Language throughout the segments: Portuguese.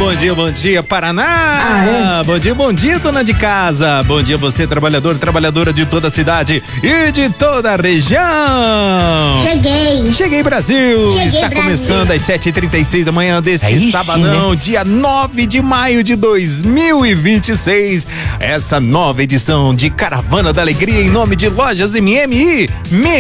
bom dia, Paraná. Bom dia, dona de casa. Bom dia, você, trabalhador, trabalhadora de toda a cidade e de toda a região. Cheguei, Brasil. Está começando às 7h36 da manhã deste sabadão, dia 9 de maio de 2026. Essa nova edição de Caravana da Alegria em nome de Lojas MM e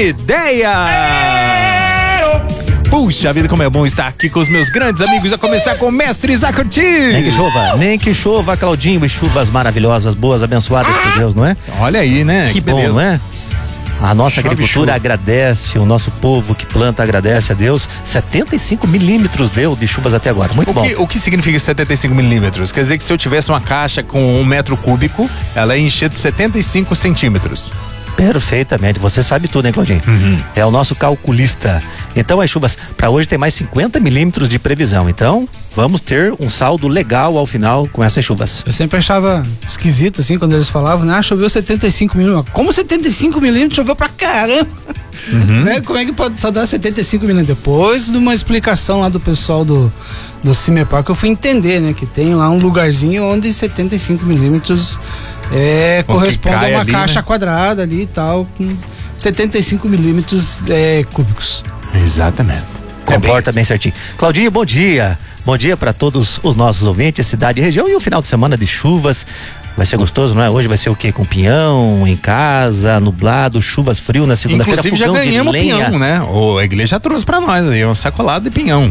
Mideia. Puxa vida, como é bom estar aqui com os meus grandes amigos, a começar com o mestre Isaac Ortiz. Nem que chova, Claudinho, e chuvas maravilhosas, boas, abençoadas por Deus, não é? Olha aí, né? Que bom, não é? A nossa agricultura agradece, o nosso povo que planta agradece a Deus. 75 milímetros deu de chuvas até agora, muito bom. O que significa 75 milímetros? Quer dizer que se eu tivesse uma caixa com 1 metro cúbico, ela ia encher de 75 centímetros. Perfeitamente, você sabe tudo, hein, Claudinho? É o nosso calculista. Então as chuvas para hoje tem mais 50 milímetros de previsão, então vamos ter um saldo legal ao final com essas chuvas. Eu sempre achava esquisito assim quando eles falavam, né? Choveu 75 milímetros. Como 75 milímetros? Choveu pra caramba. Né? Como é que pode só dar 75 milímetros? Depois de uma explicação lá do pessoal do Cimepark, eu fui entender, né? Que tem lá um lugarzinho onde 75 milímetros corresponde a uma ali, caixa, né, quadrada ali e tal, com 75 milímetros cúbicos. Exatamente. Comporta bem certinho. Claudinho, bom dia. Bom dia para todos os nossos ouvintes, cidade e região, e o final de semana de chuvas. Vai ser gostoso, não é? Hoje vai ser o quê? Com pinhão, em casa, nublado, chuvas, frio na segunda-feira. Inclusive já ganhamos pinhão, né? A igreja já trouxe pra nós aí, uma sacolada de pinhão.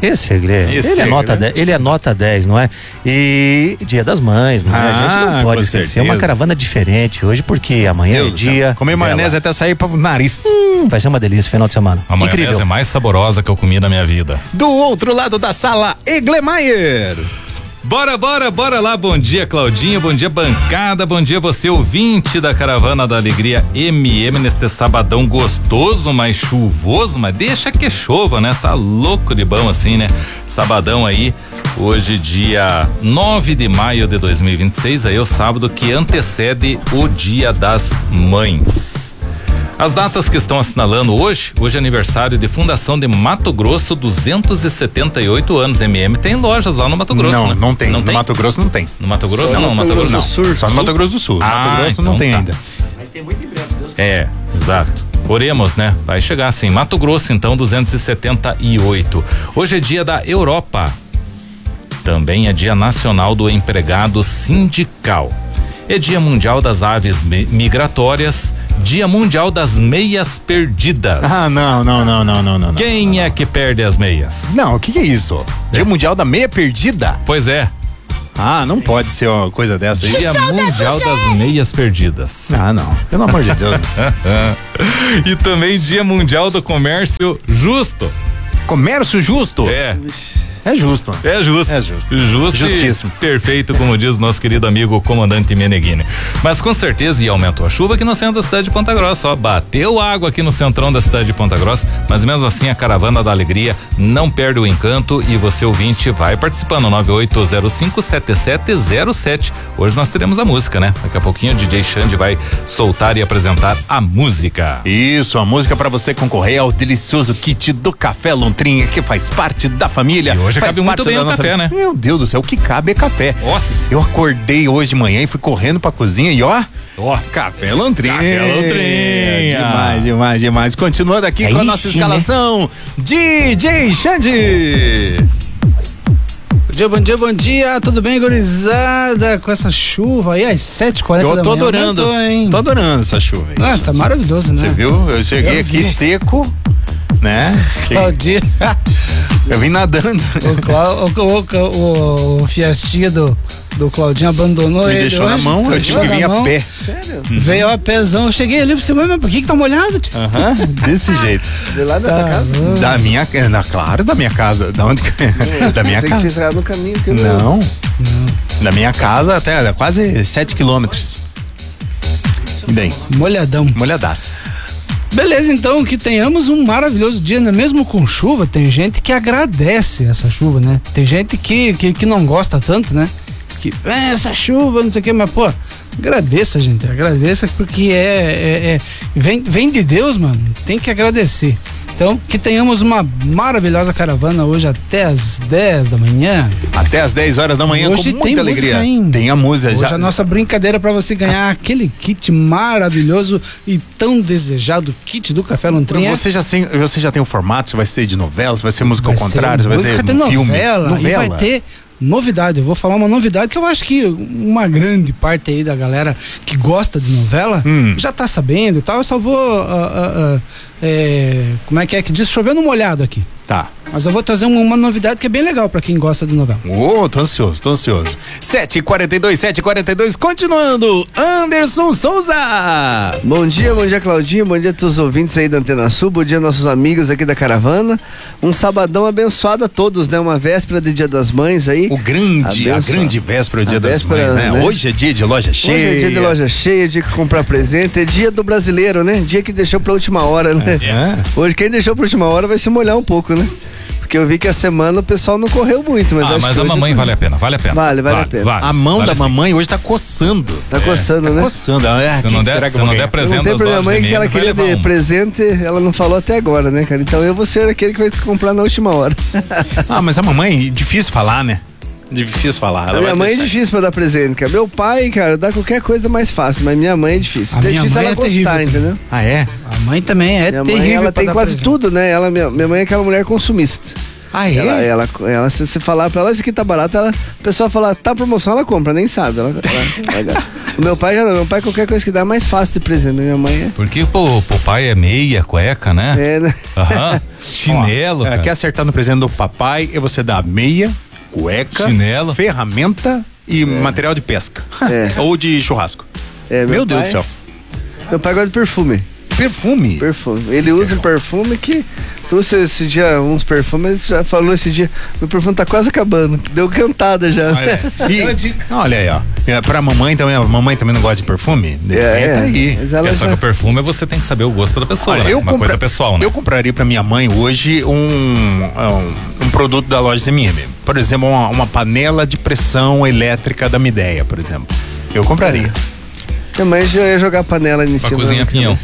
Ele é nota 10, não é? E Dia das Mães, não é? A gente não pode ser uma caravana diferente hoje, porque amanhã é dia. Comer maionese até sair pro nariz. Vai ser uma delícia final de semana. A maionese é mais saborosa que eu comi na minha vida. Do outro lado da sala, Eglemaier. Bora lá, bom dia Claudinho, bom dia bancada, bom dia você ouvinte da Caravana da Alegria MM neste sabadão gostoso, mas chuvoso, mas deixa que chova, né? Tá louco de bom assim, né? Sabadão aí, hoje dia 9 de maio de 2026, aí é o sábado que antecede o Dia das Mães. As datas que estão assinalando hoje é aniversário de fundação de Mato Grosso, 278 anos. MM tem lojas lá no Mato Grosso, não, né? Não tem. No Mato Grosso não tem. No Mato Grosso não, Mato Grosso do Sul. Só no Mato Grosso do Sul. Mato Grosso então não tem ainda. Vai ter muito em breve, Deus. Exato. Oremos, né? Vai chegar assim. Mato Grosso, então, 278. Hoje é dia da Europa. Também é dia nacional do empregado sindical. É dia mundial das aves migratórias, dia mundial das meias perdidas. Não. Quem é que perde as meias? Não, o que é isso? Dia mundial da meia perdida? Pois é. Não pode ser uma coisa dessa aí. Dia mundial das meias perdidas. Não, pelo amor de Deus. E também dia mundial do comércio justo. Comércio justo? É justo. Justíssimo. Perfeito, como diz o nosso querido amigo comandante Meneghini. Mas com certeza, e aumentou a chuva aqui no centro da cidade de Ponta Grossa, ó, bateu água aqui no centrão da cidade de Ponta Grossa, mas mesmo assim a Caravana da Alegria não perde o encanto e você ouvinte vai participando, 98057707. Hoje nós teremos a música, né? Daqui a pouquinho o DJ Xande vai soltar e apresentar a música. Isso, a música para você concorrer ao delicioso kit do Café Lontrinha, que faz parte da família. E hoje cabe muito bem o café, né? Meu Deus do céu, o que cabe é café. Nossa. Eu acordei hoje de manhã e fui correndo pra cozinha e Café Lontrinha. Demais. Continuando aqui com a nossa escalação, DJ Xande. Bom dia, tudo bem, gurizada? Com essa chuva aí às 7h40 da manhã. Eu tô adorando essa chuva aí. Tá maravilhoso, né? Você viu? Eu cheguei aqui seco, né? Claudinho. Eu vim nadando. O Fiestinha do Claudinho abandonou ele. Me deixou na mão, eu tive que vir a pé. Sério? Veio a pezão, eu cheguei ali pra cima, mas por que tá molhado? Desse jeito. De lá da tua casa? Da minha, claro, da minha casa. Da onde? Da minha casa. Você no caminho que não. Da minha casa até quase 7 quilômetros. Bem. Molhadaço. Beleza, então, que tenhamos um maravilhoso dia, né? Mesmo com chuva, tem gente que agradece essa chuva, né? Tem gente que não gosta tanto, né? Que essa chuva, não sei o que, mas pô, agradeça, gente, agradeça porque vem de Deus, mano, tem que agradecer. Então, que tenhamos uma maravilhosa caravana hoje até as 10 da manhã. Até as 10 horas da manhã, Hoje com tem muita alegria. música ainda. Tem a música. Hoje a nossa brincadeira para você ganhar aquele kit maravilhoso e tão desejado, kit do Café Lontrinha. Você já tem o formato, se vai ser de novela, se vai ser música ao contrário, se vai música ter de filme. novela. E vai ter novidade. Eu vou falar uma novidade que eu acho que uma grande parte aí da galera que gosta de novela já tá sabendo e tal. Eu só vou como é que diz? Chovendo molhado aqui. Tá. Mas eu vou trazer uma novidade que é bem legal pra quem gosta de novela. Tô ansioso. 7h42, continuando. Anderson Souza. Bom dia, Claudinho. Bom dia a todos os ouvintes aí da Antena Sul. Bom dia, nossos amigos aqui da caravana. Um sabadão abençoado a todos, né? Uma véspera de Dia das Mães aí. A grande véspera do Dia das Mães, né? Hoje é dia de loja cheia. Hoje é dia de loja cheia, dia de comprar presente. É dia do brasileiro, né? Dia que deixou pra última hora, né? Hoje quem deixou pra última hora vai se molhar um pouco, né? Porque eu vi que a semana o pessoal não correu muito, mas mas a mamãe vale a pena. Vale a pena. Vale a pena. A mão da mamãe hoje tá coçando. Tá coçando, né? Coçando. Se não der presente, eu perguntei pra minha mãe que ela queria de presente, ela não falou até agora, né, cara? Então eu vou ser aquele que vai comprar na última hora. Mas a mamãe, difícil falar, né? Difícil falar. A minha mãe é difícil pra dar presente, cara. Meu pai, cara, dá qualquer coisa mais fácil, mas minha mãe é difícil. A minha difícil mãe ela é gostar, terrível, entendeu? Ah, é? A mãe também é minha terrível. Mãe, ela tem quase presente. tudo, né? Minha mãe é aquela mulher consumista. Ah, é? Ela se você falar pra ela, isso aqui tá barato, a pessoa fala, tá promoção, ela compra, nem sabe. O meu pai já não, meu pai qualquer coisa que dá é mais fácil de presente, minha mãe é. Porque o pai é meia, cueca, né? É, né? Chinelo, cara. Quer acertar no presente do papai, é você dar meia, cueca, chinelo, ferramenta e material de pesca. Ou de churrasco. Meu Deus do céu. Meu pai gosta de perfume. Perfume? Ele usa um perfume que trouxe esse dia uns perfumes, já falou esse dia, meu perfume tá quase acabando, deu cantada já. Olha aí, ó. Pra mamãe também, a mamãe também não gosta de perfume? Aí. Só que o perfume você tem que saber o gosto da pessoa, né? Uma coisa pessoal, né? Eu compraria pra minha mãe hoje um produto da loja M&M. Por exemplo, uma panela de pressão elétrica da Mideia, por exemplo. Eu compraria. Também já ia jogar a panela em cima. Cozinha pinhão.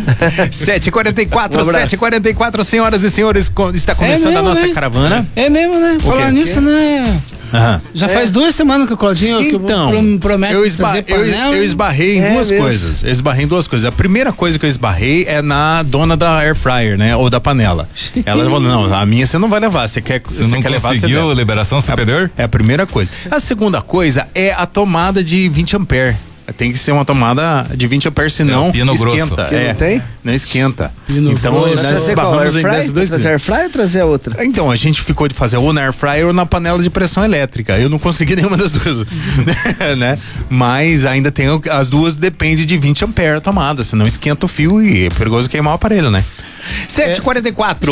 7h44, senhoras e senhores, está começando a nossa caravana. É mesmo, né? Falar nisso, né? Já faz 2 semanas que o Claudinho promete trazer panela. Eu esbarrei em duas coisas. A primeira coisa que eu esbarrei é na dona da air fryer, né? Ou da panela. Ela falou, não, a minha você não vai levar. Você quer levar, você conseguiu liberação superior? É a primeira coisa. A segunda coisa é a tomada de 20 ampere. Tem que ser uma tomada de 20 amperes, senão esquenta. Não tem? Não esquenta. Então, nós esbarramos nessas duas coisas. Trazer air fryer ou trazer a outra? Então, a gente ficou de fazer ou na air fryer ou na panela de pressão elétrica. Eu não consegui nenhuma das duas, né? Mas ainda tem as duas, depende de 20 amperes a tomada, senão esquenta o fio e é perigoso queimar o aparelho, né? 7h44.